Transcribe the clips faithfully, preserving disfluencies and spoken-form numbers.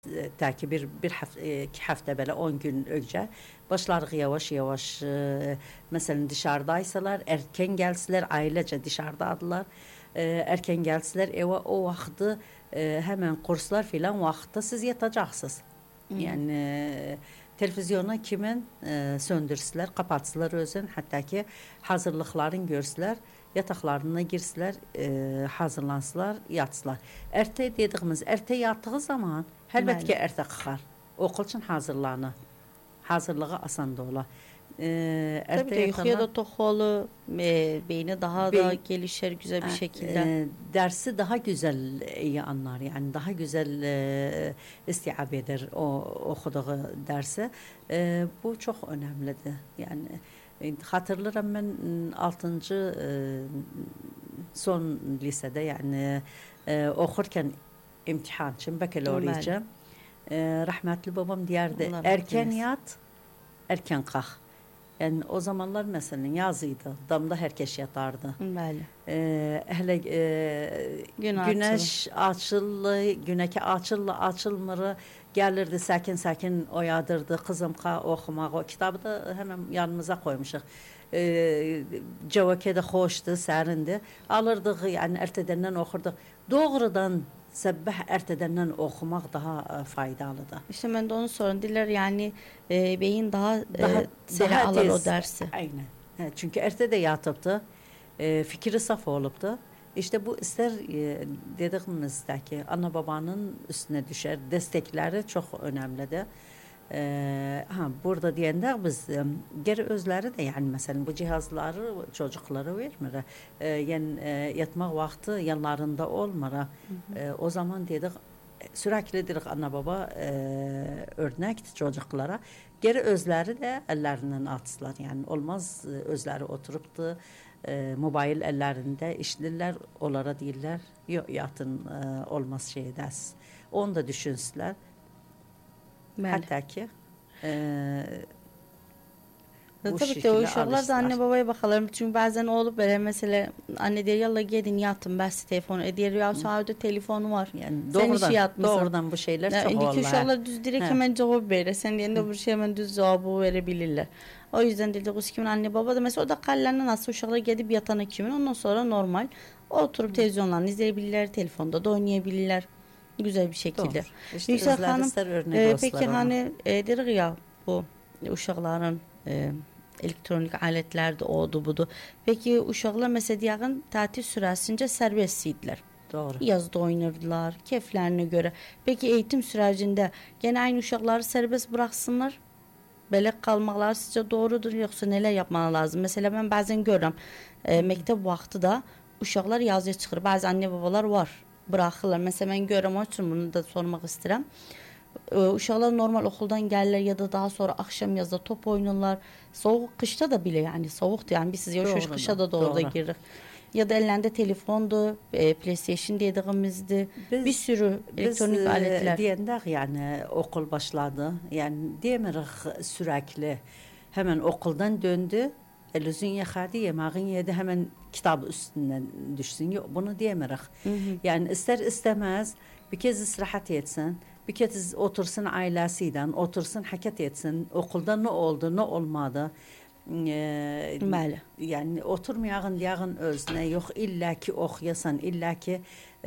Belki bir, bir hafta, iki hafta böyle on gün önce başlarıq yavaş yavaş e, mesela dışarıdaysalar erken gelseler ailece dışarıdadılar. E, erken gelseler eve o vaxtı e, hemen kurslar filan vaxtda siz yatacaksınız. Yani e, televizyona kimin e, söndürsülər, kapatsılar özün, hatta ki hazırlıkların görsülər, yataklarına girsiler, e, hazırlansılar, yatsılar. Ertə dediğimiz, ertə yattığı zaman əlbəttə ki, ertə qalxar. Okul üçün hazırlanır. Hazırlığı asan da ola. E, Tabii de uykuya da tok olur, e, beyni daha da Beyin- gelişir güzel bir e, şekilde. e, dersi daha güzel iyi anlar. Yani daha güzel e, istiab eder o okuduğu dersi. E, bu çok önemlidir. Yani e, hatırlarım ben altıncı e, son lisede yani e, okurken imtihan için bakalorya için e, rahmetli babam diyerdi Allah rahmet erken eylesin. yat erken kalk. Yani o zamanlar mesela yazıydı. Damda herkes yatardı. Bəli. Ee, hele e, Gün güneş açıllı, güneki açıllı açılmırı gelirdi sakin sakin oyadırdı. Kızım ka okumak o kitabı da hemen yanımıza koymuşuk. Ee, Cevake de hoştu, serindi. Alırdık yani ertedenden okurduk. Doğrudan sebbah ertedenden okumak daha e, faydalıdır. İşte ben de onu sorun. Diller yani e, beyin daha, Daha e, seri daha alır o tez. dersi. Aynen. He, çünkü ertede yatıptı. E, fikri saf oluptu. İşte bu ister e, dediğimizdeki ana babanın üstüne düşer. Destekleri çok önemlidir. E, ha burada diyende biz e, geri özleri de yani mesela bu cihazları çocuklara vermir. E, yani e, yatmak vakti yanlarında olmur. E, o zaman dedik sürekli dedik ana baba e, örnekti çocuklara. Geri özleri de ellerinden atsılar. Yani olmaz e, özleri oturupdu. E, mobil ellerinde işliler onlara değiller. Yok yatın e, olmaz şey ders. Onu da düşünsüler. Bəli. Hatta ki e, bu Tabii ki şekilde o uşaklar da alıştılar. anne babaya bakalım. Çünkü bazen olup böyle mesela anne der yalla gidin yatın ben size telefonu. E diyor ya sahada telefonu var. Yani Sen doğrudan, işi yatmışsın. doğrudan bu şeyler Ya, çok indiki oldu. uşaklar düz direkt He. hemen cevap verir. Sen diyende bir şey hemen düz cevabı verebilirler. O yüzden dedik o kimin anne baba da mesela o da kallerine nasıl uşaklar gidip yatana kimin ondan sonra normal oturup televizyonlarını izleyebilirler. Telefonda da oynayabilirler. Güzel bir şekilde. Doğru. İşte Yüksel özler Hanım ister örnek e, olsunlar peki ona. hani e, dedik ya bu uşakların e, elektronik aletlerde oldu budu. Peki uşaklar mesela diyağın tatil süresince serbestsiydiler. Doğru. Yazda oynardılar keyiflerine göre. Peki eğitim sürecinde gene aynı uşakları serbest bıraksınlar. Böyle kalmaklar sizce doğrudur yoksa neler yapmalı lazım? Mesela ben bazen görürüm e, mektep vakti da uşaklar yazıya çıkır. Bazı anne babalar var bırakırlar. Mesela ben görürüm onun için bunu da sormak istedim. E, uşaklar normal okuldan gelirler ya da daha sonra akşam yazda top oynarlar. Soğuk kışta da bile yani soğuktu yani biz siz yaşıyoruz Doğru, kışa da doğru da doğru. girir. Ya da ellerinde telefondu, e, PlayStation dediğimizdi. Biz- bir sürü elektronik Biz aletler. e, diyendek yani okul başladı. Yani diyemirik sürekli hemen okuldan döndü. Elüzün yakadı, yemeğin yedi hemen kitap üstünden düşsün. Yok bunu diyemirik. Yani ister istemez bir kez istirahat etsin. Bir kez otursun ailesiyle, otursun hareket etsin. Okulda ne oldu, ne olmadı. Ee, Bəli. yani oturmayağın diyağın özüne yok illa ki okuyasan illa ki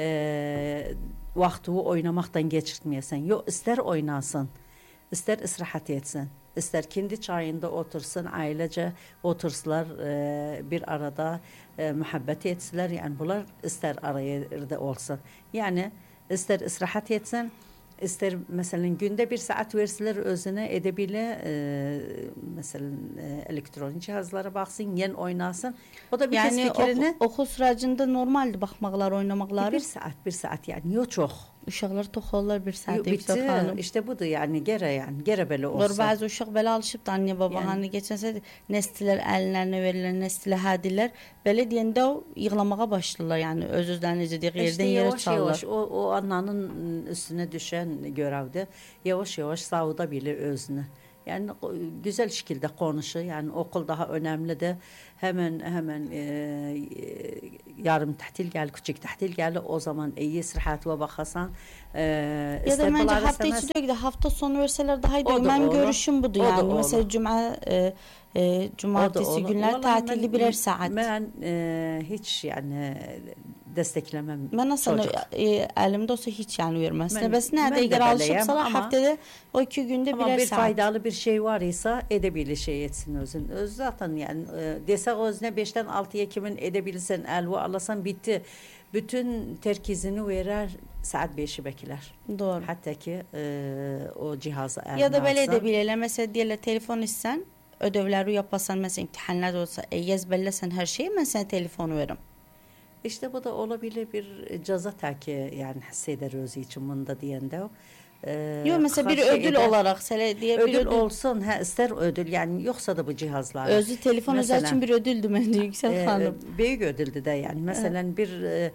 e, vaxtını oynamaktan geçirtmeyesen yok ister oynasın ister istirahat etsin ister kendi çayında otursun ailece otursular e, bir arada e, muhabbet etsinler yani bunlar ister araya olsun yani ister istirahat etsin İster mesela günde bir saat verseler özüne edebile e, mesela e, elektronik cihazlara baksın, yen oynasın. O da bir Yani kez fikrini ok- okul sürecinde normaldi bakmaklar, oynamaklar. bir saat, bir saat yani yok çok. Uşaqlar toxollar bir saat Yok, Yüksel bitti. Hanım. İşte budur yani gere yani gere böyle Var olsa. bazı uşaq belə alışıb da anne baba Yani- hani geçen sene nəstilər əllərinə verilən nəstilə hədilər belə deyəndə o yığlamağa başlayırlar yani öz özlərini necə deyək İşte yerdən yerə yavaş çalırlar. yavaş o, o ananın üstüne düşen görevde yavaş yavaş savudabilir özünü. Yani güzel şekilde konuşu. Yani okul daha önemli de hemen hemen e, yarım tahtil gel, küçük tahtil gel o zaman iyi sıhhat ve bakasan e, Ya da bence hafta istemez. içi değil de hafta sonu verseler daha iyi O olur. da Benim olur. görüşüm budur O da yani. olur. Mesela cuma e, e, O da cumartesi olur. günler Vallahi tatilli ben, birer saat. ben e, hiç yani desteklemem Ben aslında çocuk. e, elimde olsa hiç yani vermezdim. Ben, Bes nerede ben de eğer alışıp beləyəm, salar ama haftada o iki günde ama birer bir saat. faydalı bir şey var ise edebilir şey etsin özün. Öz zaten yani e, desek özüne beşten altıya kimin edebilirsen elva alasan bitti. Bütün terkizini verer saat beşi bekler. Doğru. Hatta ki e, o cihazı eline Ya da böyle alsan. edebilirler. Mesela diyelim telefon issen ödevleri yapasan mesela imtihanlar olsa e, ezberlesen her şeyi ben sana telefonu veririm. İşte bu da olabilir bir ceza taki yani hisseder özü için bunu da diyende o. Ee, Yok mesela bir karşı ödül eder- olarak sele diye bir ödül, ödül. olsun ha ister ödül yani yoksa da bu cihazlar. Özü telefon özel Mesela, için bir ödüldü bence Yüksel e, Hanım. büyük ödüldü de yani mesela bir e,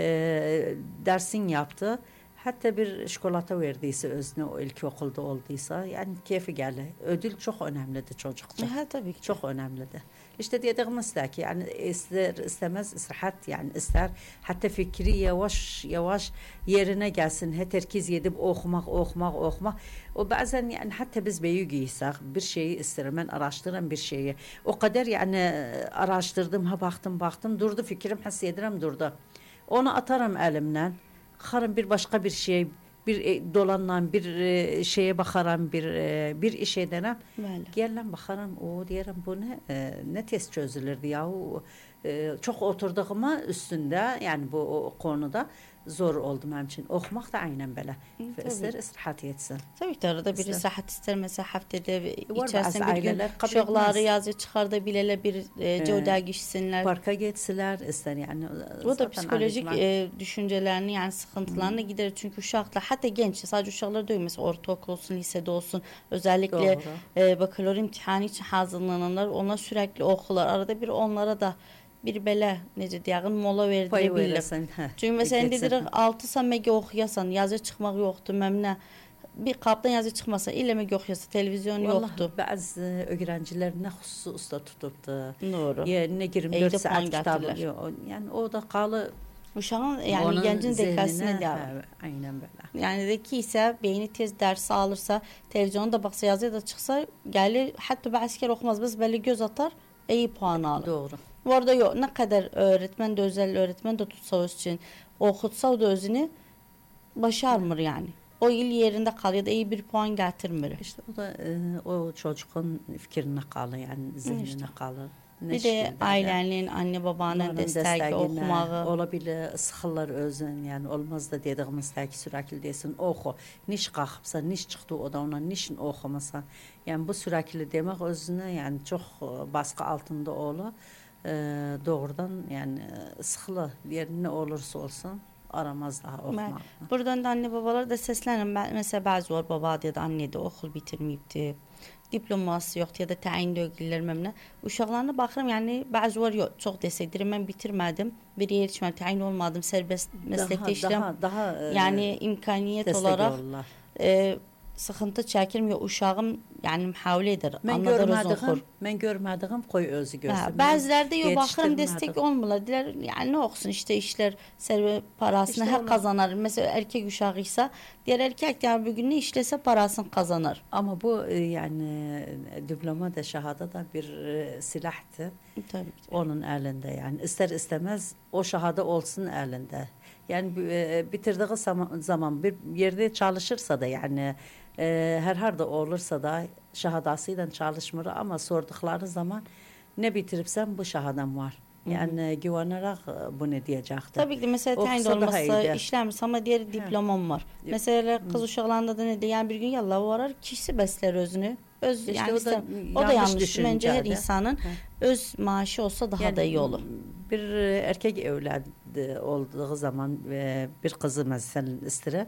e, dersin yaptı. Hatta bir çikolata verdiyse özüne o ilk okulda olduysa yani keyfi geldi. Ödül çok önemlidir çocukça. Ha tabii ki. Çok önemlidir. İşte dediğimiz de ki yani ister istemez istirahat yani ister hatta fikri yavaş yavaş yerine gelsin. He terkiz edip okumak okumak okumak. O bazen yani hatta biz büyüğüysek bir şeyi isterim ben araştıran bir şeyi. O kadar yani araştırdım ha baktım baktım durdu fikrim hissediyorum durdu. Onu atarım elimden. Karım bir başka bir şey bir e, dolanlan bir e, şeye bakaram bir e, bir iş edenem. Böyle. Gelen bakarım o diyelim bu ne e, ne tez çözülürdü ya o, e, çok oturduğuma üstünde yani bu o, konuda zor oldu benim için. Okumak da aynen böyle. tabii. İster istirahat etsin. Tabii ki de arada bir İster. rahat ister mesela haftada Var içerisinde bazı bir gün aileler kabul uşakları etmez. yazı çıkartabileler bir e, cevda gitsinler. Parka geçsiler ister yani. O da zaten psikolojik ayrıca- e, düşüncelerini yani sıkıntılarını giderir. Çünkü uşaklar hatta genç sadece uşaklar değil mesela ortaokul olsun lisede olsun özellikle Doğru. e, bakalor imtihanı için hazırlananlar onlar sürekli okurlar. Arada bir onlara da bir belə necə deyəğin mola Pay verdirebilirlər. verirsen. hə, Çünki məsələn geçsin. dedirək altı sa mega oxuyasan, yazı çıxmaq yoxdur, məmnə bir kaptan yazı çıxmasa, ilə mega oxuyasa, televizyon Vallahi yoxdur. bazı öğrenciler ne hususu usta tutup da Doğru. ya ne yirmi Eydi dört puan saat kitabı gətirirlər. yo- yani o da kalı Uşağın yəni onun gəncin zihnine, zəkasına hə, deyir. aynen böyle. Yəni də ki isə beyni tez dərsi alırsa, televizyona da baxsa, yazıya da çıxsa, gəlir hətta bir əskər oxumaz, biz belə göz atar, iyi puan alır. Doğru. Bu arada yox, nə qədər öğretmen də özel öğretmen də tutsa öz üçün, oxutsa o da özünü başarmır yani. O il yerində qalır ya da iyi bir puan gətirmir. İşte o da e, o çocuğun fikrine kalır yani zihnine İşte. kalır. Ne Bir də şekilde de. ailənin, anne babanın Onların dəstəyi, dəstəyinə oxumağı. olabilir, sıxırlar özün, yəni olmaz da dediyimiz təki sürekli desin, oxu, niş qalxıbsa, niş çıxdı o da ona, nişin oxumasa. Yəni bu sürekli demək özünə, yəni çox e, baskı altında olur. E, doğrudan yəni sıxılı, yəni nə olursa olsun aramaz daha oxumaq. Buradan da anne babalar da səslənir. Bə- Məsələn, bəzi var baba ya da anne də oxul bitirməyibdi. Diploması yoxdur ya da təyin döqüllər məmnə. Uşaqlarına baxıram, yəni bəzi var yox, çox desək, deyirəm mən bitirmədim, bir yer içmədim, təyin olmadım, sərbəst məsləkdə işləm. Daha, daha, e, Yəni imkaniyyət dəstək olaraq olurlar. e, sıxıntı çəkirim ya uşağım yəni mühavilə edir. Mən Anladar öz oxur. görmədiyim, mən görmədiyim qoy özü Hə, görsün. bəziləri də yox baxıram yetişdirmədim. destek olmurlar. Deyirlər yəni nə oxusun işte işlər sərvə parasını İşte hər onlar- qazanar. Məsələn erkək uşağı isə deyər erkək yəni bu gün nə işləsə parasını qazanır. Ama bu e, yani diploma da şahada da bir e, silahtı Təbii ki. onun elinde yani ister istemez o şahada olsun elinde. Yani e, bitirdiği zaman, zaman bir yerde çalışırsa da yani e, her harda olursa da şahadasıyla çalışmır ama sordukları zaman ne bitiripsen bu şahadam var. Yani güvenerek e, bunu diyecektir. Tabii ki məsələ təyin Oxusa daha olmasa iyiydi. işləmirsə amma deyər diplomam var. Məsələn qız uşaqlarında da nədir? Yəni bir gün yallah varar kişi bəslər özünü. Öz İşte yəni o da istəm- o da yanlış yanlış. düşüncədir. Məncə hər insanın Hə. öz maaşı olsa daha da iyi olur. Bir e, erkek evladı olduğu zaman e, bir kızı mesela istire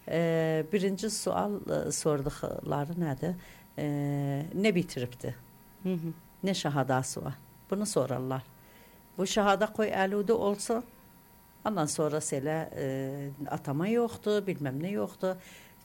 e, birinci sual e, sordukları nedir? E, ne bitiripti? Hı hı. Ne şahadası var? Bunu sorarlar. Bu şahada koy elude olsa ondan sonra sele e, atama yoktu, bilmem ne yoktu.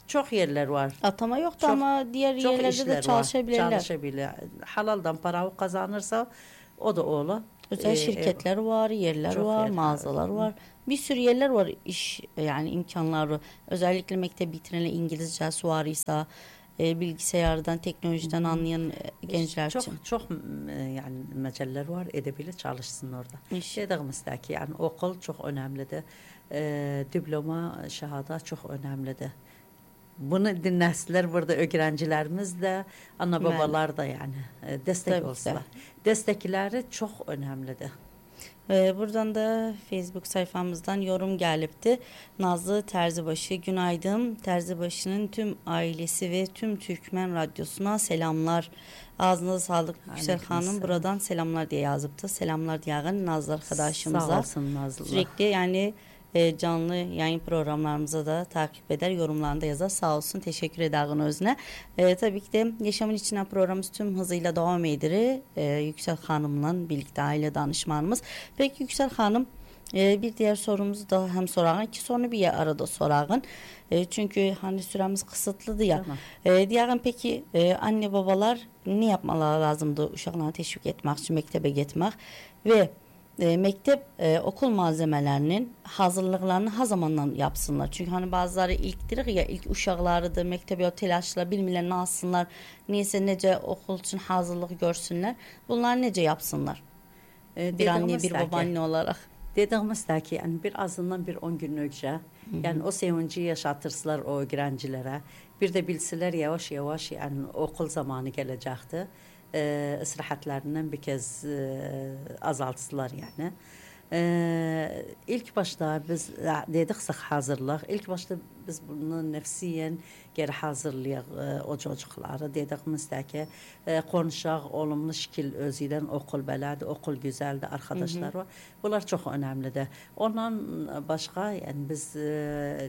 Çok yerler var. Atama yoktu Çok- ama diğer Çok yerlerde işler de var. çalışabilirler. Çalışabilir. Halaldan para o kazanırsa o da oğlu. Özel Ee, şirketler var, yerler çok var, yer- mağazalar var. Bir sürü yerler var iş yani imkanları. Özellikle mektep bitirenler İngilizcesi var ise e, bilgisayardan, teknolojiden anlayan e, gençler çok için. çok e, yani meceller var edebilir çalışsın orada. İş. Dediğimizdeki yani okul çok önemlidir. Ee, diploma, şahada çok önemlidir. Bunu dinlesinler burada öğrencilerimiz de, ana Bəli. babalar da yani e, destek Tabii ki de. olsunlar. Destekleri çok önemlidir. Ee, buradan da Facebook sayfamızdan yorum gelipti. Nazlı Terzibaşı, günaydın. Terzibaşı'nın tüm ailesi ve tüm Türkmen Radyosu'na selamlar. Ağzınıza sağlık Yüksel Aleyküm Hanım. selam. Buradan selamlar diye yazıptı. Selamlar diyen Nazlı arkadaşımıza. Sağ olsun Nazlı. Sürekli yani e, canlı yayın programlarımıza da takip eder, yorumlarında yazar. Sağ olsun, teşekkür ederim özüne. E, tabii ki de Yaşamın İçinden programımız tüm hızıyla devam edilir. E, Yüksel Hanım'la birlikte aile danışmanımız. Peki Yüksel Hanım, e, bir diğer sorumuzu da hem sorağın, iki sorunu bir arada sorağın. E, çünkü hani süremiz kısıtlıdı ya. Tamam. E, diğerin peki e, anne babalar ne yapmaları lazımdı uşaqlarını teşvik etmek için mektebe gitmek ve e, mektep e, okul malzemelerinin hazırlıklarını ha zamandan yapsınlar. Çünkü hani bazıları ilk dirik ya ilk uşaqlarıdır mektebe o telaşla bilmirlər ne alsınlar, neyse nece okul için hazırlık görsünler. Bunlar nece yapsınlar? E, Bir anne bir dediğimizdeki- babaanne olarak. Dediğimizdeki yani bir azından bir on gün önce yani o sevinci yaşatırsılar o öğrencilere. Bir de bilsiler yavaş yavaş yani okul zamanı gelecekti. E, istirahatlerinden bir kez e, azaltsılar yani. E, ilk başta biz dedikse hazırlık. İlk başta biz bunu nefsiyen geri hazırlayaq e, o çocukları. Dediğimizdeki e, konuşaq, olumlu şekil özüden okul belədir, okul güzeldir, arkadaşlar var. Bunlar çok önemlidir. Ondan başka yani biz e,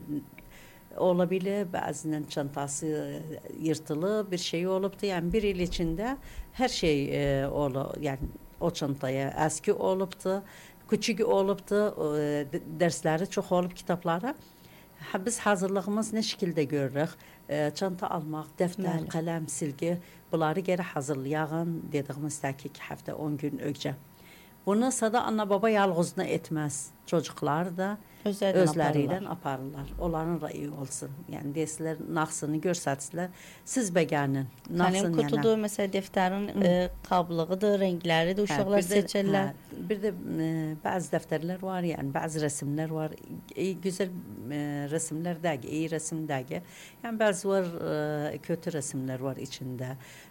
olabilir bazen çantası yırtılı bir şey olubdu. Yani bir yıl içinde her şey e, olu yani o çantaya eski olubdu, küçük olubdu, e, dersleri çok olup kitaplara. Ha, biz hazırlığımız ne şekilde görürük? E, çanta almak, defter, Bəli. kalem, silgi bunları geri hazırlayağın dediğimizdeki iki hafta on gün önce. Bunu sada ana baba yalğızına etmez. Çocuklar da Özlerden özleriyle aparırlar. aparırlar. Onların da iyi olsun. Yani deseler naxsını görsətsizlər, siz beğenin. Kalem kutudur mesela defterin e, kablığıdır, renkləridir, uşaqlar seçerlər. Bir de e, bazı defterler var yani bazı resimler var. İyi, güzel e, resimler değil, iyi resim değil. Yani bazı var e, kötü resimler var içinde.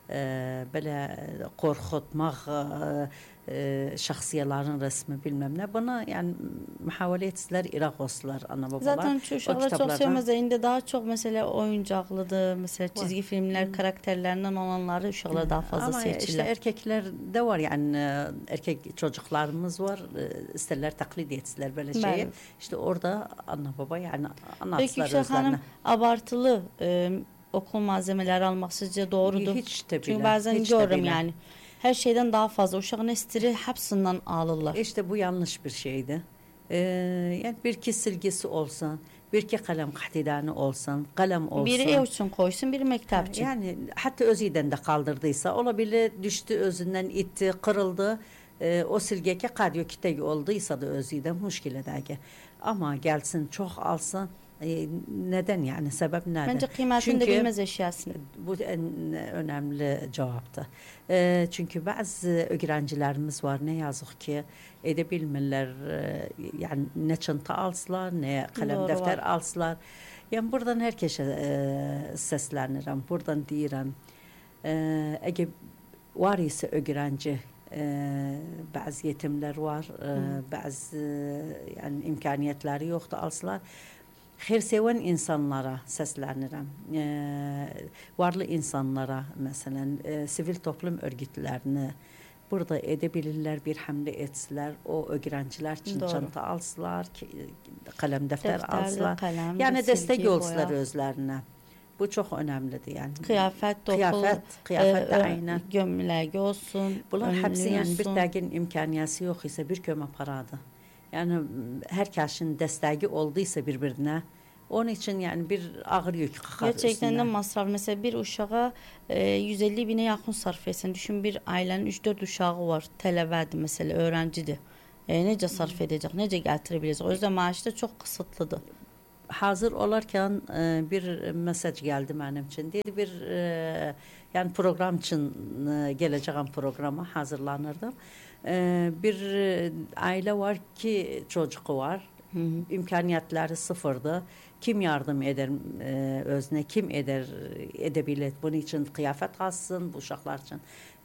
E, böyle korkutmak e, e, şahsiyelerin resmi bilmem ne. Buna yani muhavele etsinler, irak olsunlar ana babalar. Zaten şu O uşaqlar çox kitaplardan- sevməz. İndi daha çox məsələ oyuncaqlıdır, məsələ çizgi filmlər karakterlərindən olanları uşaqlar daha fazla Ama işte seçirlər. erkekler de var yani e, erkek çocuklarımız var e, isterler taklit etsinler böyle şeyi. Bəli. İşte orada ana baba yani Peki anlatsınlar Yüksel özlerine. Hanım, abartılı e, okul malzemeləri almaq sizcə doğrudur? Hiç de Çünkü bile, bazen hiç de görürüm bile. yani. Her şeyden daha fazla uşağın istiri hepsinden alırlar. İşte bu yanlış bir şeydi. Ee, yani bir iki silgisi olsun, bir iki kalem kahtidanı olsun, kalem olsun. Biri ev üçün qoysun, biri məktəb üçün. Yani hatta özüden de kaldırdıysa olabilir, düştü özünden itti, kırıldı. Ee, o silgeke kadyo kitegi olduysa da özüden müşkiledeki. Ama gelsin çok alsın. e, neden yani sebep neden? Bence qiymətini də bilməz eşyasını. Bu en önemli cevaptı. E, çünkü bazı öğrencilerimiz var ne yazık ki edebilmirler e, yani ne çanta alsılar ne kalem Doğru defter var. alsılar. Yani buradan herkese e, seslenirim. Buradan deyirəm. E, eğer var ise öğrenci e, bazı yetimler var, e, bazı yani imkaniyetleri yoktu alsılar. Xeyirseven insanlara səslənirəm. E, varlı insanlara, məsələn, e, sivil toplum örgütlərini burada edə bilirlər, bir həmlə etsilər, o öğrenciler için Doğru. çanta alsılar, ki, kalem defter Dəftərli, alsılar. qələm, Yani silgi, destek olsunlar boya. özlerine. Bu çok önemlidir yani. Kıyafət, dokul, Kıyafət, kıyafət də e, aynən. gömləgi olsun, Bunlar önlüğü hepsi yani bir olsun. dəqiqin imkaniyası yok ise bir kömə paradı. Yani herkesin desteği olduysa birbirine Onun için yani bir ağır yük kalkar Gerçekten de üstüne. masraf. Mesela bir uşağa e, yüz elli bine yakın sarf etsen. Düşün, bir ailenin üç dört uşağı var. Tələbədir mesela, öğrencidir. E, necə sarf edecek, necə gətirebilecek? O yüzden maaşı da çok kısıtlıdır. Hazır olarken e, bir mesaj geldi benim için. Dedi bir e, yani program için e, geleceğim programa hazırlanırdım. E, bir e, aile var ki çocuğu var. Hı hı. İmkaniyetleri sıfırdı. Kim yardım eder e, özne, kim eder edebilir. Bunun için kıyafet alsın, bu uşaklar için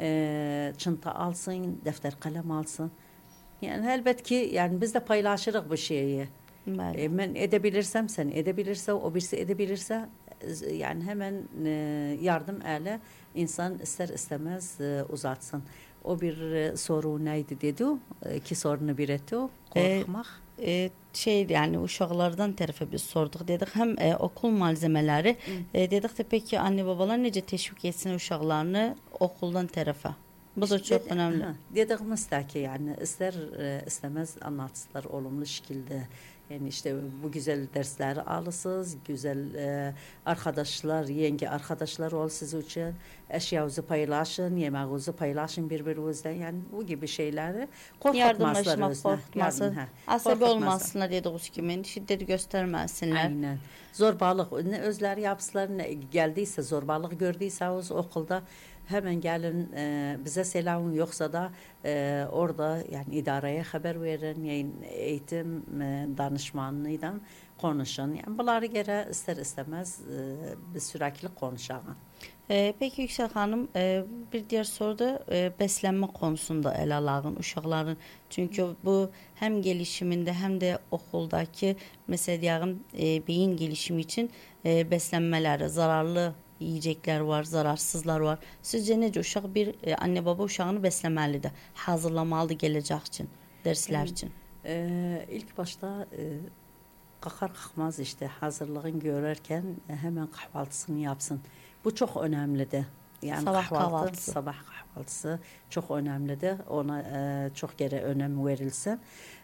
e, çanta alsın, defter kalem alsın. Yani elbet ki yani biz de paylaşırız bu şeyi. Bəli. E, ben edebilirsem, sen edebilirse, o birisi edebilirse e, yani hemen e, yardım ele insan ister istemez e, uzatsın. O bir e, soru neydi dedi o? E, iki sorunu bir etti o. E, Korkmak. e, şey yani uşaqlardan tərəfə biz sorduq, dedik həm e, okul malzemeleri, e, dedik de peki anne babalar necə teşvik etsin uşaqlarını okuldan tərəfə? Bu da İşte çok dedi- önemli. ha, Dediğimiz de ki yani ister e, istemez anlatsınlar olumlu şekilde. Yani işte bu güzel dersleri alırsınız, güzel e, arkadaşlar, yenge arkadaşlar ol siz için. Eşyanızı paylaşın, yemeğinizi paylaşın birbirinizden. Yani bu gibi şeyleri korkutmazlar Yardımlaşmaq, özüne. qorxutması, Yardım, ha, əsəbi korkutmazlar. olmasınlar dediğiniz kimi, şiddət göstərməsinlər. Aynen. Zorbalık ne özleri yapsınlar ne geldiyse zorbalık gördüyseniz okulda hemen gelin e, bize selamın yoksa da e, orada yani idareye haber verin yani eğitim e, danışmanlığıyla konuşun. Yani bunları gene ister istemez e, bir sürekli konuşalım. E, peki Yüksel Hanım, e, bir diğer soru da e, beslenme konusunda ele alağın uşaqların. Çünkü bu hem gelişiminde hem de okuldaki mesela diyelim e, beyin gelişimi için e, beslenmeler, zararlı yiyecekler var, zararsızlar var. Sizce necə uşaq bir e, anne baba uşağını besləməlidir, hazırlamalıdır gelecek için, dersler için? E, ilk başta e, kalkar kalkmaz işte hazırlığını görürken e, hemen kahvaltısını yapsın. Bu çok önemlidir. Yani Sabah kahvaltı, kahvaltısı. sabah kahvaltısı çok önemlidir. Ona e, çok kere önem verilsin.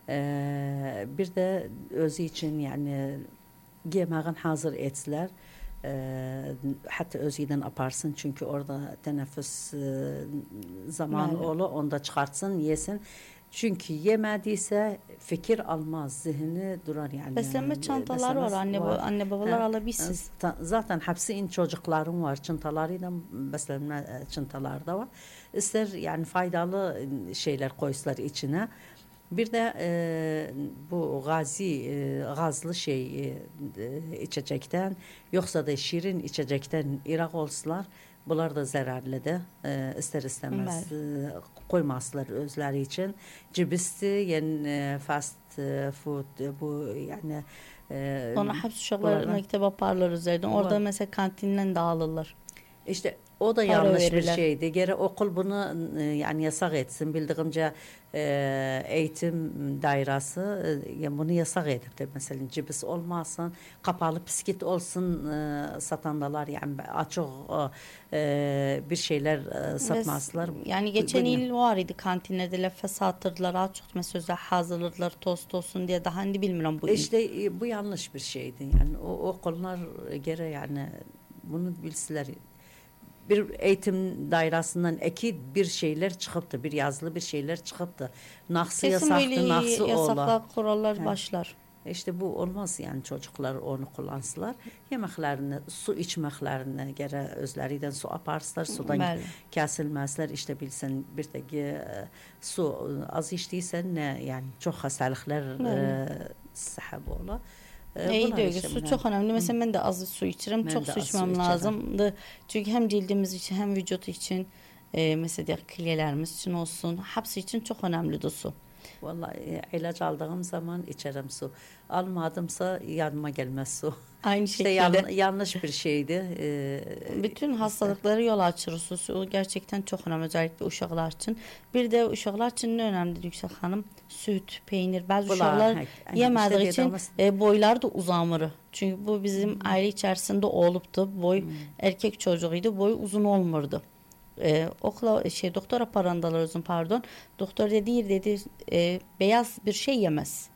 E, bir de özü için yani yemeğin hazır etsinler. E, hatta özüden aparsın çünkü orada teneffüs e, zaman Bəli. olur onda çıkartsın yesin. Çünkü yemediyse fikir almaz, zihni durar yani. Beslenme çantaları var, Beslenmesi anne, var. ba- anne babalar Ha, alabilirsiniz. ta- Zaten hepsinin çocukların var, çantalarıyla beslenme e, çantaları da var. İster yani faydalı e, şeyler koysalar içine. Bir de e, bu gazi, e, gazlı şey e, e, içecekten, yoksa da şirin içecekten irak olsalar, bunlar da zararlıdır. E, ister istemez e, koymazlar özleri için. Cibisti, yani e, fast e, food, e, bu yani e, Sonra hepsi uşaqlar bunlardan- mektebe aparlar üzerinden. Orada Var. mesela kantinden dağılırlar. İşte o da Para yanlış bir verirler. şeydi. Geri okul bunu e, yani yasak etsin. Bildiğimce e, eğitim dairesi e, yani bunu yasak edip de mesela cibis olmasın, kapalı biskit olsun e, satandalar yani açık e, bir şeyler e, satmazlar. Yani geçen Bilmiyorum. il var idi kantinlerde lafə satırdılar. Az çox mesela hazırladılar tost olsun diye. Daha indi bilmirəm bu il. İşte e, bu yanlış bir şeydi. Yani o okullar gere yani bunu bilseler bir eğitim dairesinden eki bir şeyler çıkıptı. Bir yazılı bir şeyler çıkıptı. Naksı Kesin yasaktı, böyle naksı ola. yasaklar, kurallar He. başlar. İşte bu olmaz yani çocuklar onu kullansılar. Yemeklerini, su içmeklerini gere özlerinden su aparsılar. Sudan Bəli. kesilmezler. İşte bilsen bir tek e, su az içtiysen ne yani çok hastalıklar e, Bəli. sahip ola. E, E, iyi bunlar de işte su bunlar. çok önemli. Mesela ben de az su içirim. Ben Çok de su az su içmem içerim. lazımdı. Çünkü hem cildimiz için hem vücut için e, mesela diğer kilyelerimiz için olsun. Hepsi için çok önemlidir su. Vallahi e, ilaç aldığım zaman içerim su. Almadımsa yanıma gelmez su. Aynı İşte şekilde. yan- yanlış bir şeydi. Ee, Bütün hastalıkları yol açır su. Su gerçekten çok önemli, özellikle uşaqlar için. Bir de uşaqlar için ne önemlidir Yüksel Hanım? Süt, peynir. Bazı Bunlar, uşaqlar hə, yəni yemediği işte için dediğimiz- e, boyları da uzamır. Çünkü bu bizim aile içerisinde olupdu. Boy erkek çocuğuydu. Boyu uzun olmurdu. E, okula şey doktor aparandalar uzun pardon. Doktor dedi dedi e, beyaz bir şey yemez.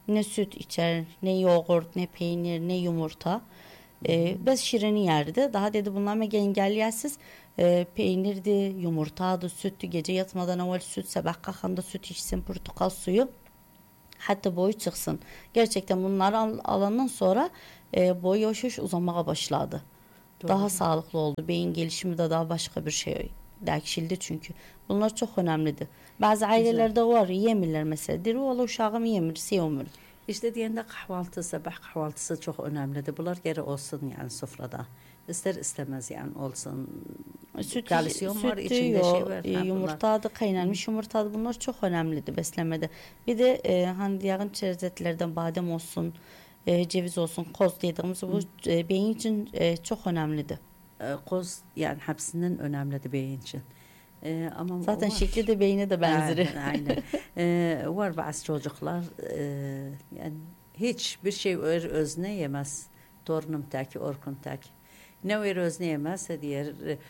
Ne süt içer, ne yoğurt, ne peynir, ne yumurta. Ee, bez şirini yerdi. Daha dedi bunlar mı engelleyesiz e, peynirdi, yumurtadı, süttü. Gece yatmadan evvel süt, sabah kalkanda süt içsin, portakal suyu. Hatta boyu çıksın. Gerçekten bunları al, alandan sonra e, boyu yavaş yavaş uzamaya başladı. Doğru. Daha sağlıklı oldu. Beyin gelişimi de daha başka bir şey değişildi çünkü. Bunlar çok önemlidir. Bazı ailelerde var yemirler mesela. Diri oğlu uşağım yemir, sevmir. İşte diyende kahvaltı, sabah kahvaltısı çok önemlidir. Bunlar geri olsun yani sofrada. İster istemez yani olsun. Süt, Kalsiyum var, sütü içinde yok, şey var. e, Ha, yumurtadı, kaynanmış yumurtadı. Bunlar çok önemlidir beslemede. Bir de e, hani diğer çerezletlerden badem olsun, e, ceviz olsun, koz dediğimiz bu e, beyin için e, çok önemlidir. bunlar, e, koz yani hepsinden önemlidir beyin için. E, ama Zaten var. şekli de beyine de benzer. Ha, aynen. E, var bazı çocuklar e, yani hiçbir şey ver özüne yemez. Torunum tek, Orkun tek. Ne ver özüne yemezse diğer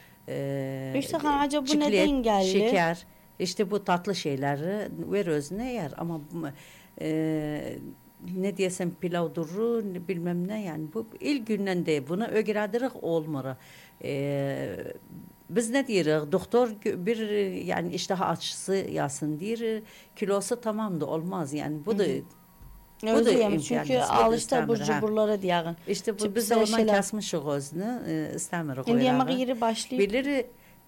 e, İşte hani acaba bu çiklet, neden geldi? şeker, işte bu tatlı şeyleri ver özüne yer ama bu, e, ne diyesem pilav durur bilmem ne yani bu ilk günden de buna ögeradirek olmur. E, biz ne diyoruz? Doktor bir yani iştah açısı yazsın diyor. Kilosu tamam da olmaz yani bu da bu da Özleyemem çünkü imkansız, bu da alışta istemir, abur ha. cuburlara diyelim. İşte bu Çok biz de güzel ondan şeyler. kesmişik özünü e, istemirik Şimdi yemek öyle. yeri başlayıp Bilir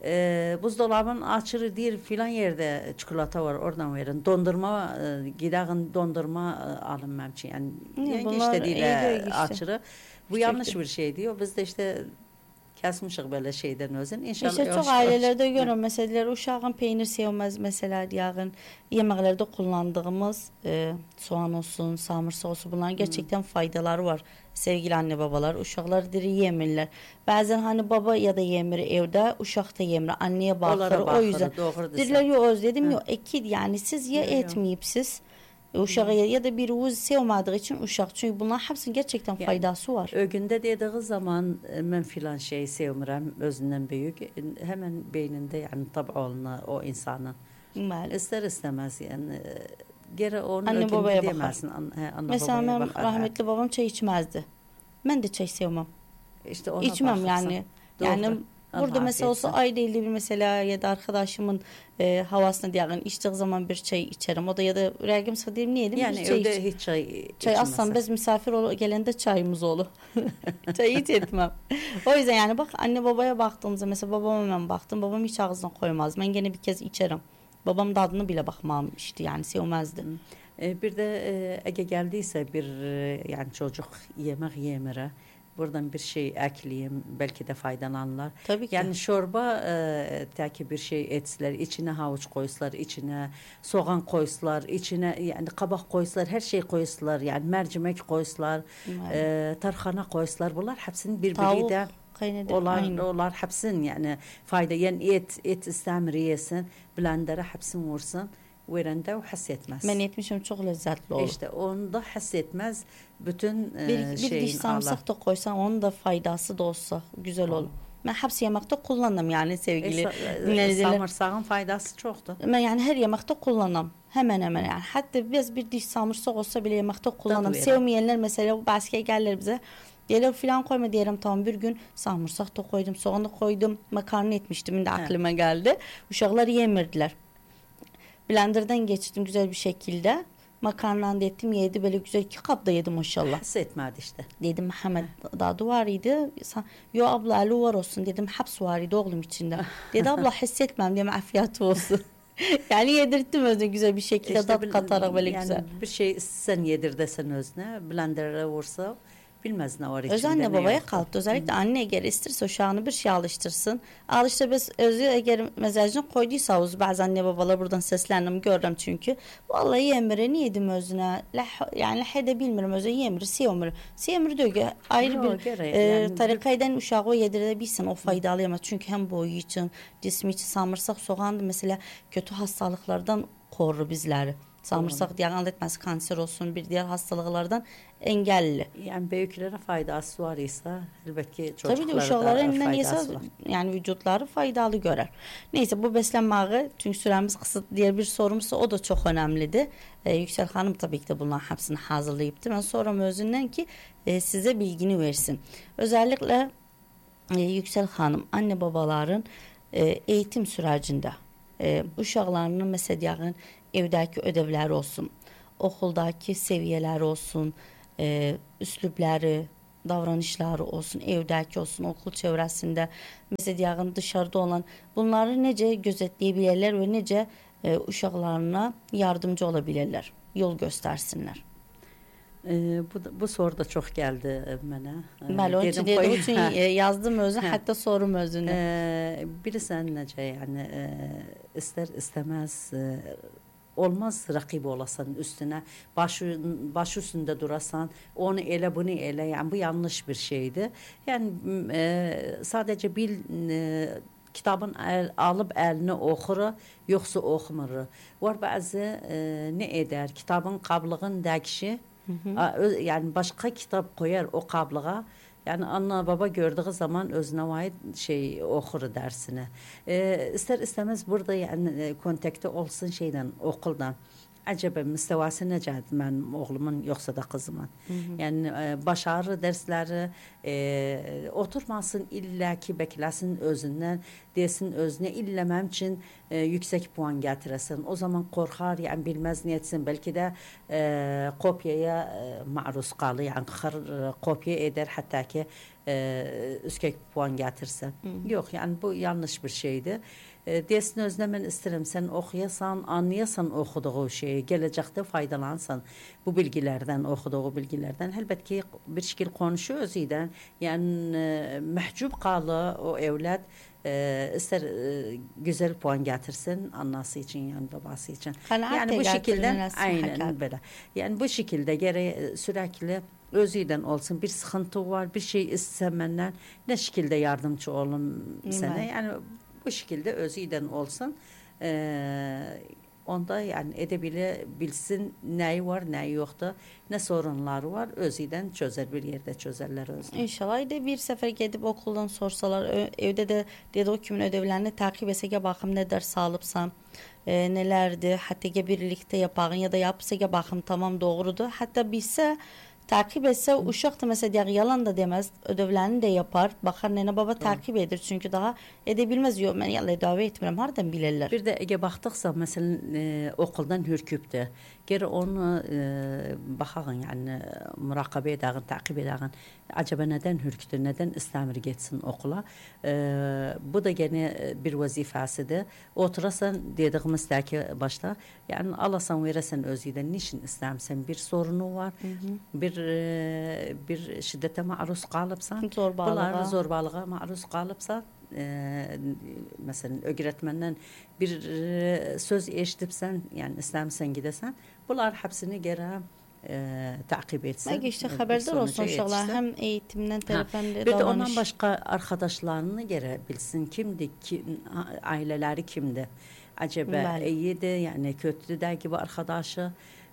e, buzdolabının açırı değil filan yerde çikolata var oradan verin. Dondurma e, giderin dondurma e, alın memçi yani. Ne, Yenge bunlar işte değil iyi değil işte. açırı. Bu Küçüktü. yanlış bir şey diyor. Biz de işte kesmişik böyle şeyden özün. İnşallah İşte çok yavaş ailelerde yavaş. görüyorum mesela uşağın peynir sevmez mesela diyelim yemeklerde kullandığımız e, soğan olsun, samırsak olsun bunların gerçekten faydaları var. Sevgili anne babalar uşaklar diri yemirler. Bazen hani baba ya da yemir evde uşak da yemir anneye bakır Onlara o bakır, yüzden. doğru Dirler desen. yo özledim Ha. yo ekid yani siz ya Yo, yo. etmeyipsiz uşağı ya, ya da bir uz sevmediği için uşak çünkü bunlar hepsinin gerçekten Yani faydası var. Ögünde dediği zaman e, ben filan şey sevmirəm özünden büyük. E, Hemen beyninde yani tabi oluna o insanın. Maalesef. İster istemez yani. e, Geri onun Anne ögünde babaya diyemezsin. An, he, anne Mesela babaya benim bakar. rahmetli babam çay içmezdi. Ben de çay sevmem. İşte ona İçmem bakırsan. yani. Doğru. Yani Allah burada mesela olsa affetsin. ay değil bir mesela ya da arkadaşımın e, havasına diyelim içtiği zaman bir çay içerim. O da ya da rengim sadeyim niyelim Yani bir çay evde iç. hiç çay Çay aslan içilmese. biz misafir ol gelende çayımız olur. Çay hiç etmem. O yüzden yani bak anne babaya baktığımızda mesela babama ben baktım. Babam hiç ağzına koymaz. Ben gene bir kez içerim. Babam tadını bile bakmam işte yani sevmezdi. E, Bir de e, Ege geldiyse bir e, yani çocuk yemek yemire buradan bir şey ekleyeyim belki de faydalanırlar. Tabii ki. Yani şorba e, taki bir şey etsinler, içine havuç koysalar, içine soğan koysalar, içine yani kabak koysalar, her şey koysalar yani mercimek koysalar, e, tarhana koysalar bunlar hepsinin Tavuk birbiriyle kaynadı. olar, Aynı. olar hepsinin yani fayda yani et et istemir yesin, blender'a hepsini vursun. Verende o hissetmez. Ben etmişim çok lezzetli olur. İşte onu da hissetmez. Bütün e, Bir, bir diş şeyin sarımsak da koysan onun da faydası da olsa güzel olur. Ben hepsi yemekte kullanırım yani sevgili dinleyiciler. Samırsağın faydası çoktu. Ben yani her yemekte kullanırım. Hemen hemen yani. Hatta biz bir diş samırsak olsa bile yemekte kullanırım. verir. Sevmeyenler mesela başka gelirler bize. Diyelim filan koyma diyelim tamam bir gün samırsak da koydum, soğan da koydum, makarna etmiştim de aklıma geldi. Uşaklar yemirdiler. Blender'dan geçirdim güzel bir şekilde. Makarnanı da ettim yedi böyle güzel iki kap da yedim maşallah. Hissetmedi işte. Dedim Mehmet daha duvarıydı. Yo abla alu var olsun dedim hapis varıydı oğlum içinde. Dedi abla hissetmem dedim afiyet olsun. Yani yedirttim özüne güzel bir şekilde İşte tat bil- katarak böyle yani güzel. bir şey sen yedir desen özüne, blender'a vursa bilmez ne var içinde. Öz anne ne babaya yoktur. kalktı. Özellikle anne eğer isterse uşağını bir şey alıştırsın. Alıştır biz özü eğer mezajını koyduysa uz bazı anne babalar buradan seslendim görürüm çünkü. Vallahi yemire niyedim özüne. Lah, yani lahede bilmiyorum özü yemiri siyemiri. Siyemiri diyor ayrı Yo, bir gere- e, yani tarikaydan uşağı yedirebilsin o faydalı yemez. Çünkü hem boyu için cismi için samırsak soğan da mesela kötü hastalıklardan korur bizleri. Samırsak diağın etmesi kanser olsun bir diğer hastalıklardan engelli. Yani büyüklere faydası var ise elbette Tabii de çocuklara uşaqlara da elinden yese faydası var. yani vücutları faydalı görer. Neyse bu beslenmeyi çünkü süremiz kısıtlı diğer bir sorumsa o da çok önemlidir. Ee, Yüksel Hanım tabii ki de bunların hepsini hazırlayıptı. Ben sorum özünden ki e, size bilgini versin. Özellikle e, Yüksel Hanım anne babaların e, eğitim sürecinde e, uşaqlarının mesela diyelim evdeki ödevler olsun, okuldaki seviyeler olsun, e, üslubları, davranışları olsun, evdeki olsun, okul çevresinde, mesela diyelim dışarıda olan bunları necə gözetleyebilirler ve necə e, uşaqlarına yardımcı olabilirler, yol göstersinler. Ee, bu, bu soru da çok geldi mənə. Ee, Bəli, onun için, dedim, dedim, koy- için hə. e, yazdım özünü, Hə. hatta sorum özünü. Ee, bilirsən necə yani e, ister istemez e, olmaz rakip olasan üstüne başı baş üstünde durasan onu ele bunu ele yani bu yanlış bir şeydi. Yani m, e, sadece bil e, kitabın el, alıp eline oxuru yoksa oxumuru. Var bazı e, ne eder kitabın kablığın dəkişi a, ö- yani başka kitap koyar o kablığa. Yani anne baba gördüğü zaman özüne ait şey okur dersine. Ee, ister istemez burada yani e, kontakte olsun şeyden okuldan. Acaba müstevası necədir benim oğlumun yoksa da kızımın. Yani e, başarı dersleri e, oturmasın illa ki beklesin özünden desin özüne illa mənim için e, yüksek puan getiresin. O zaman korkar yani bilmez niyetsin belki de e, kopyaya e, maruz kalır yani xır, e, kopya eder hatta ki e, üskek puan getirse. Yok yani bu yanlış bir şeydi. E, desin özüne mən isterim sen okuyasan, anlayasan okuduğu şeyi, gelecekte faydalansan bu bilgilerden, okuduğu bilgilerden. Elbette ki bir şekil konuşuyor özüyle. Yani e, mehcup kalı o evlat e, ister e, güzel puan getirsin annesi için yani babası için. Kanaat Yani bu da şekilde getirilmesi aynen hakikat. böyle. Yani bu şekilde gere sürekli özüyle olsun bir sıkıntı var bir şey istemenden ne şekilde yardımcı olun sana Evet. yani bu şekilde özüyle olsun eee, onda yani edebili bilsin neyi var neyi yoktu ne sorunları var özüyle çözer bir yerde çözerler özünü. İnşallah de bir sefer gedib okuldan sorsalar, ö- evdə də dedi o kimin ödevlərini takip etsəgə baxım nə dərs alıbsam, e, nələrdir, hətta ki birlikdə yapağın ya da yapsəgə baxım tamam doğrudur. Hətta bilsə takip etse uşaq da mesela deyək, yalan da demez, ödevlərini de yapar, baxar nənə baba takip edir çünkü daha edebilmez. Yok mən yalla əlavə etmirəm, hardan bilərlər? Bir de ege baktıksa mesela e, okuldan hürküptü. Geri onu e, bakağın yani murakabe edağın, takip edağın. Acaba neden hürküdür, neden istemir geçsin okula? E, bu da gene bir vazifesidir. Oturasan dediğimiz ki başta yani alasan veresen özüden niçin istemsen bir sorunu var. Hı hı. Bir e, bir şiddete maruz kalıpsan. Zorbalığa. Bunlar zorbalığa maruz kalıpsan e, mesela öğretmenden bir e, söz eşitipsen yani istemsen gidesen bunlar hepsini geri e, takip etsin. Belki işte e, haberdar sonuca olsun uşaqlar yetişsin. hem eğitimden Ha, tərəfən də bir de ondan davranış. başka arkadaşlarını göre bilsin kimdi, kim, aileleri kimdi. Acaba Bəli. iyiydi yani kötü de gibi arkadaşı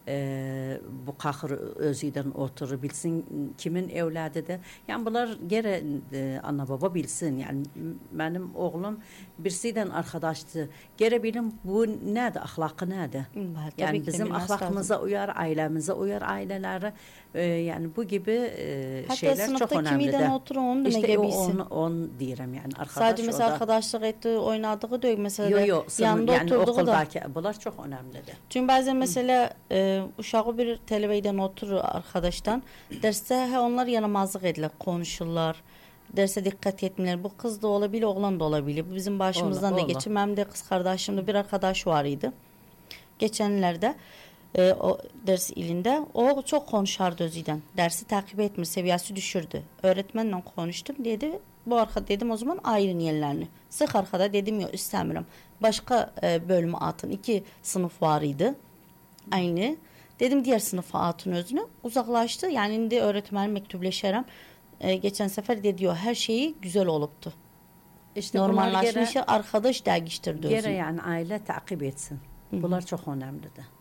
e, bu kahır özüden oturur bilsin kimin evladıdır. Yani bunlar gene e, ana baba bilsin. Yani benim oğlum birisiyle arkadaştı. Gene bilim bu nedir, ahlakı nedir? Bəli, tabii Yani ki de bizim bilməsi ahlakımıza lazım. uyar, ailemize uyar, ailelere e, yani bu gibi e, Hatta şeyler çok sınıfta önemli kimiden de. oturur onu da İşte işte o, bilsin. onu, onu diyorum yani arkadaş Sadece o mesela da. arkadaşlık ettiği, oynadığı değil mesela Yo da yo sınıf, yanında yani oturduğu da. okuldaki bunlar çok önemlidir. Çünkü bazen mesela e, uşağı bir televizyon oturur arkadaştan. Derste he, onlar yaramazlık edilir, konuşurlar. Derse dikkat etmirlər. Bu kız da olabilir, oğlan da olabilir. Bu bizim başımızdan Ola, da ola. geçir. Benim de kız kardeşimde bir arkadaş var idi. Geçenlerde e, o ders ilinde o çok konuşardı özüden. Dersi takip etmir, seviyesi düşürdü. Öğretmenle konuştum dedi. Bu arka dedim o zaman ayrın yerlerini. Sık arkada dedim yok istemiyorum. Başka e, bölüme atın. İki sınıf var idi. Aynı. Dedim diğer sınıfa atın özünü. Uzaklaştı. Yani indi öğretmenim mektubleşerem. E, geçen sefer dedi diyor her şeyi güzel oluptu. İşte bunlar Normallaşmış gene, arkadaş değiştirdi gene özünü. yani aile takip etsin. Bunlar çok önemlidir.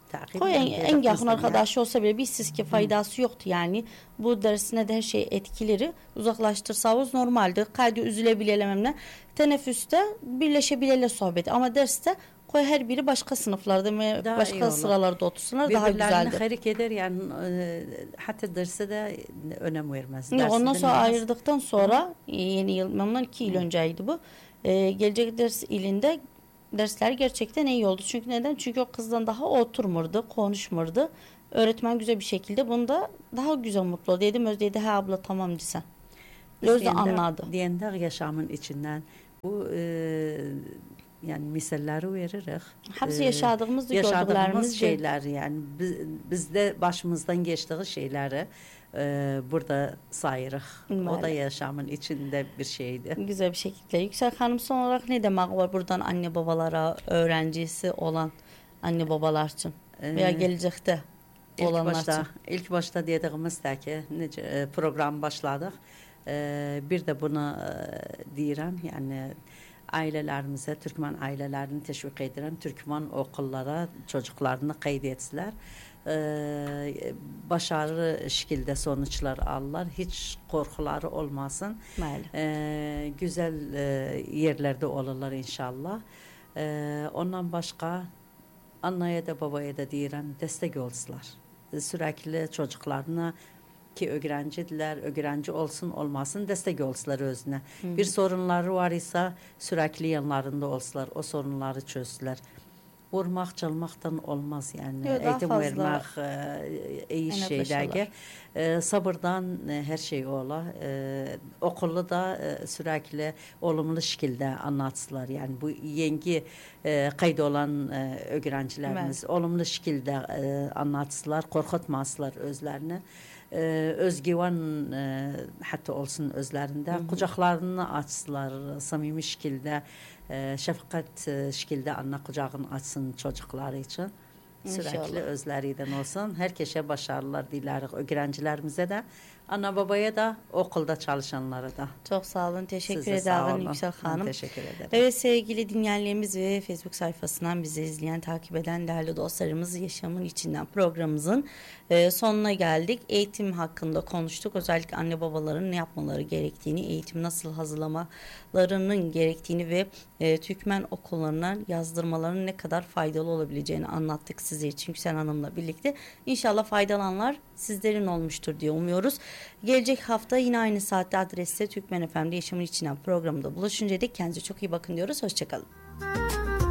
takip Koy en, yani en yakın mesela. arkadaşı olsa bile bilsiz ki faydası yoktu yani. Bu dersine de her şey etkileri uzaklaştırsanız normaldir. Kaydı üzülebilelememle. Teneffüste birleşebilele sohbet ama derste koy her biri başka sınıflarda ve Daha iyi başka olur. sıralarda otursunlar daha Birbirlerine güzeldi. harik eder yani e, hatta derse de önem vermez. Yok, Dersi ondan sonra dinlemez. ayırdıktan sonra yeni yıl, bundan iki yıl önceydi bu. Ee, gelecek ders ilinde dersler gerçekten iyi oldu. Çünkü neden? Çünkü o kızdan daha oturmurdu, konuşmurdu. Öğretmen güzel bir şekilde bunu da daha güzel mutlu oldu. Dedim Öz dedi, he abla tamam desen. Biz Öz de diyende- anladı. diyende yaşamın içinden bu e, yani misalleri veririz. Hepsi E, yaşadığımız, yaşadığımız gördüklerimiz şeyler yani biz, bizde başımızdan geçtiği şeyleri e, burada sayırıq. O da Bəli. yaşamın içinde bir şeydi. güzel bir şekilde. Yüksel Hanım, son olarak ne demek var buradan anne babalara, öğrencisi olan anne babalar için veya Ee, gelecekte İlk olanlar başta, için? ilk başta dediğimiz de ki nece, e, program başladık. E, bir de bunu e, deyirəm, yani ailelerimize, Türkmen ailelerini teşvik edirəm, Türkmen okullara çocuklarını qeyd etsinler. E, başarılı şekilde sonuçlar alırlar, hiç korkuları olmasın. Bəli. E, güzel e, yerlerde olurlar inşallah. E, ondan başka anneye de babaya da deyirəm, destek olsunlar. Sürekli çocuklarına ki öğrencidiler, öğrenci olsun olmasın destek olsunlar özüne. Hı. Bir sorunları var ise sürekli yanlarında olsunlar, o sorunları çözsünler. Vurmak, çalmaktan olmaz yani. Yo, daha Eğitim fazla vermek e, iyi emek şeydeki. başarılar. E, sabırdan e, her şey ola. E, okulu da e, sürekli olumlu şekilde anlatsınlar. Yani bu yengi e, kaydı olan e, öğrencilerimiz olumlu şekilde e, anlatsınlar, korkutmazlar özlerini. E, özgüven e, hatta olsun özlerinde. Hı hı. Kucaklarını açsınlar, samimi şekilde, e, şefkat e, şekilde anne kucağını açsın çocukları için. Sürekli İnşallah. özlerinden olsun. Herkese başarılar dileriz. Öğrencilerimize de, ana babaya da, okulda çalışanlara da. Çok sağ olun. Teşekkür Size sağ ederim olun. Yüksel Ben Hanım. teşekkür ederim. Evet sevgili dinleyenlerimiz ve Facebook sayfasından bizi izleyen, takip eden değerli dostlarımız, Yaşamın İçinden programımızın e, sonuna geldik. Eğitim hakkında konuştuk. Özellikle anne babaların ne yapmaları gerektiğini, eğitim nasıl hazırlamalarının gerektiğini ve e, Türkmen okullarına yazdırmalarının ne kadar faydalı olabileceğini anlattık sizler için Yüksel Hanım'la birlikte. İnşallah faydalananlar sizlerin olmuştur diye umuyoruz. Gelecek hafta yine aynı saatte adreste Türkmen F M'de Yaşamın İçinden programında buluşuncaya dek kendinize çok iyi bakın diyoruz. Hoşçakalın.